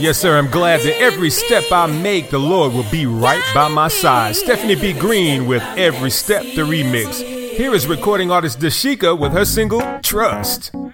Yes, sir. I'm glad that every step I make, the Lord will be right by my side. Stephanie B. Green with Every Step, the remix. Here is recording artist Dashika with her single, Trust.